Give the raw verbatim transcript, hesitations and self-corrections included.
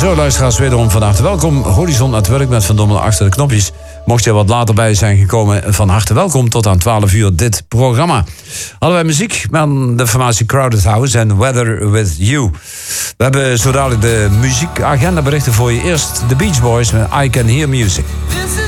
Zo, luisteraars, wederom van harte welkom. Horizon at Work met Van Dommelen achter de knopjes. Mocht je er wat later bij zijn gekomen, van harte welkom. Tot aan twaalf uur dit programma. Hadden wij muziek met de formatie Crowded House en Weather With You. We hebben zo dadelijk de muziekagenda berichten voor je. Eerst de Beach Boys met I Can Hear Music.